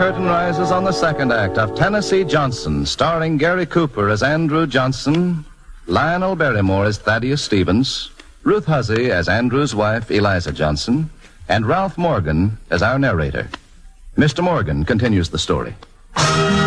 curtain rises on the second act of Tennessee Johnson, starring Gary Cooper as Andrew Johnson, Lionel Barrymore as Thaddeus Stevens, Ruth Huzzy as Andrew's wife, Eliza Johnson, and Ralph Morgan as our narrator. Mr. Morgan continues the story.